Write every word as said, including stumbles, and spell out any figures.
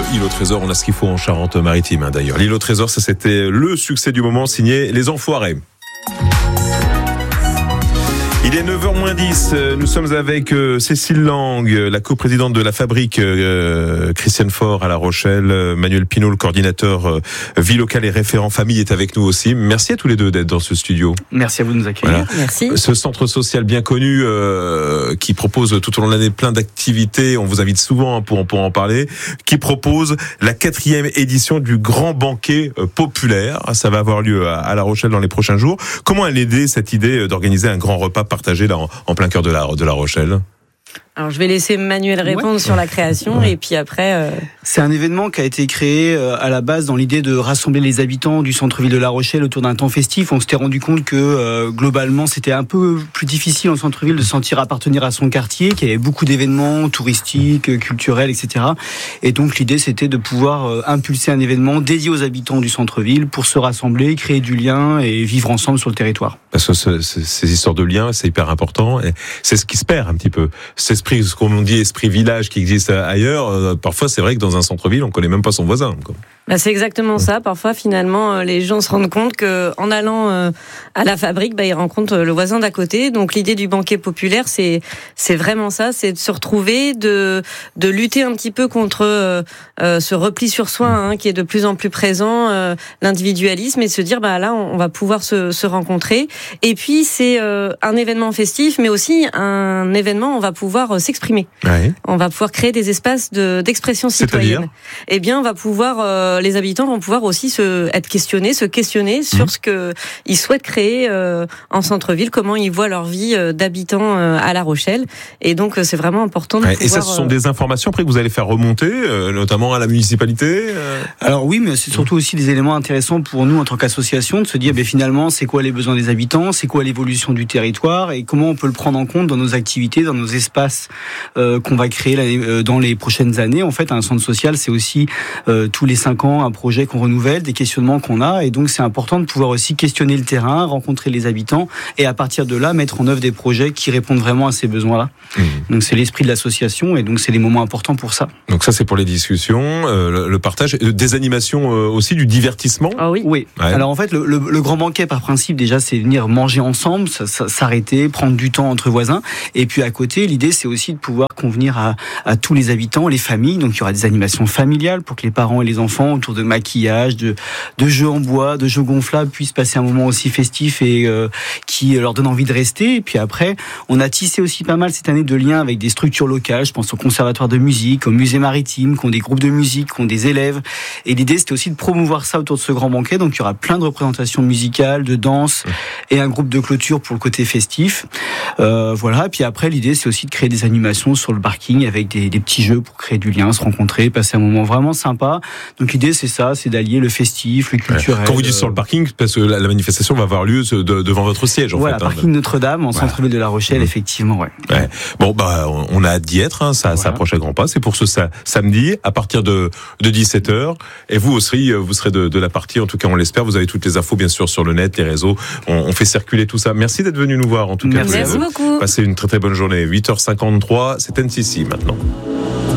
Île au Trésor, on a ce qu'il faut en Charente-Maritime hein, d'ailleurs. L'Île au Trésor, ça c'était le succès du moment, signé Les Enfoirés. Il est neuf heures moins dix, nous sommes avec euh, Cécile Lang, la coprésidente de la Fabrique, euh, Christiane Faure à La Rochelle, euh, Manuel Pinault, le coordinateur euh, vie locale et référent famille est avec nous aussi. Merci à tous les deux d'être dans ce studio. Merci à vous de nous accueillir. Voilà. Merci. Ce centre social bien connu euh, qui propose tout au long de l'année plein d'activités, on vous invite souvent hein, pour, pour en parler, qui propose la quatrième édition du Grand Banquet euh, Populaire. Ça va avoir lieu à, à La Rochelle dans les prochains jours. Comment a aidé cette idée d'organiser un grand repas partagé là en, en plein cœur de la, de la Rochelle? Alors je vais laisser Manuel répondre ouais. sur la création ouais. et puis après... Euh... C'est un événement qui a été créé à la base dans l'idée de rassembler les habitants du centre-ville de La Rochelle autour d'un temps festif. On s'était rendu compte que euh, globalement c'était un peu plus difficile en centre-ville de se sentir appartenir à son quartier, qu'il y avait beaucoup d'événements touristiques, culturels, et cetera. Et donc l'idée c'était de pouvoir euh, impulser un événement dédié aux habitants du centre-ville pour se rassembler, créer du lien et vivre ensemble sur le territoire. Parce que ce, ce, ces histoires de liens, c'est hyper important. Et c'est ce qui se perd un petit peu. C'est esprit, ce qu'on dit esprit village qui existe ailleurs, euh, parfois c'est vrai que dans un centre-ville, on connaît même pas son voisin. Quoi. Bah c'est exactement ça. Parfois, finalement, les gens se rendent compte que en allant euh, à la Fabrique, bah, ils rencontrent le voisin d'à côté. Donc, l'idée du banquet populaire, c'est c'est vraiment ça, c'est de se retrouver, de de lutter un petit peu contre euh, euh, ce repli sur soi hein, qui est de plus en plus présent, euh, l'individualisme, et de se dire bah là, on va pouvoir se se rencontrer. Et puis, c'est euh, un événement festif, mais aussi un événement où on va pouvoir s'exprimer. Ouais. On va pouvoir créer des espaces de d'expression citoyenne. Eh bien, on va pouvoir euh, les habitants vont pouvoir aussi se, être questionnés, se questionner sur mmh. ce qu'ils souhaitent créer euh, en centre-ville, comment ils voient leur vie euh, d'habitants euh, à La Rochelle. Et donc, euh, c'est vraiment important de ouais, pouvoir... Et ça, ce sont des informations après que vous allez faire remonter, euh, notamment à la municipalité euh... Alors oui, mais c'est surtout aussi des éléments intéressants pour nous en tant qu'association, de se dire, ben, finalement, c'est quoi les besoins des habitants, c'est quoi l'évolution du territoire, et comment on peut le prendre en compte dans nos activités, dans nos espaces euh, qu'on va créer euh, dans les prochaines années. En fait, un centre social, c'est aussi euh, tous les cinq un projet qu'on renouvelle, des questionnements qu'on a, et donc c'est important de pouvoir aussi questionner le terrain, rencontrer les habitants, et à partir de là, mettre en œuvre des projets qui répondent vraiment à ces besoins-là. Mmh. Donc c'est l'esprit de l'association, et donc c'est des moments importants pour ça. Donc ça c'est pour les discussions, euh, le, le partage, des animations euh, aussi, du divertissement. Ah oui. Oui. Ouais. Alors en fait, le, le, le grand banquet par principe déjà, c'est venir manger ensemble, s'arrêter, prendre du temps entre voisins, et puis à côté, l'idée c'est aussi de pouvoir convenir à, à tous les habitants, les familles. Donc il y aura des animations familiales pour que les parents et les enfants autour de maquillage, de, de jeux en bois, de jeux gonflables puissent passer un moment aussi festif et euh, qui leur donne envie de rester. Et puis après, on a tissé aussi pas mal cette année de liens avec des structures locales. Je pense au conservatoire de musique, au musée maritime, qui ont des groupes de musique, qui ont des élèves. Et l'idée, c'était aussi de promouvoir ça autour de ce grand banquet. Donc il y aura plein de représentations musicales, de danse et un groupe de clôture pour le côté festif. Euh, voilà. Et puis après, l'idée, c'est aussi de créer des animations sur le parking avec des, des petits jeux pour créer du lien, se rencontrer, passer un moment vraiment sympa. Donc l'idée, c'est ça, c'est d'allier le festif, le culturel. Quand vous dites sur le parking, parce que la, la manifestation va avoir lieu de, devant votre siège, en voilà, fait. Voilà, parking hein. Notre-Dame, en voilà. Centre-ville de La Rochelle, mmh. effectivement, ouais. ouais. Bon, bah, on a hâte d'y être, hein, ça, voilà. ça approche à grands pas. C'est pour ce ça, samedi, à partir de, de dix-sept heures. Et vous aussi, vous serez de, de la partie, en tout cas, on l'espère. Vous avez toutes les infos, bien sûr, sur le net, les réseaux. On, on fait circuler tout ça. Merci d'être venu nous voir, en tout cas. Merci beaucoup. Passez une très très bonne journée. huit heures cinquante-trois, c'est N C C maintenant.